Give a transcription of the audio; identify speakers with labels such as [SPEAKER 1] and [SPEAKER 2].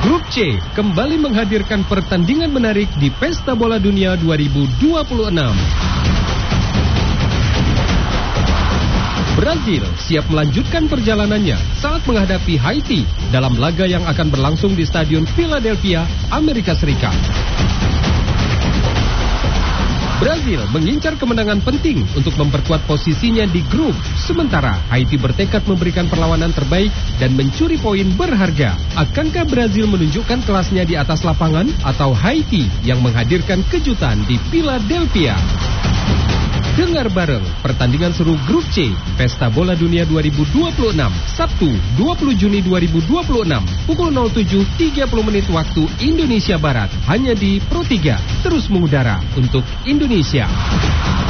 [SPEAKER 1] Grup C kembali menghadirkan pertandingan menarik di Pesta Bola Dunia 2026. Brazil siap melanjutkan perjalanannya saat menghadapi Haiti dalam laga yang akan berlangsung di Stadion Philadelphia, Amerika Serikat. Brazil mengincar kemenangan penting untuk memperkuat posisinya di grup, sementara Haiti bertekad memberikan perlawanan terbaik dan mencuri poin berharga. Akankah Brazil menunjukkan kelasnya di atas lapangan atau Haiti yang menghadirkan kejutan di Philadelphia? Dengar bareng pertandingan seru Grup C Pesta Bola Dunia 2026 Sabtu 20 Juni 2026 pukul 07.30 waktu Indonesia Barat hanya di Pro 3 terus mengudara untuk Indonesia.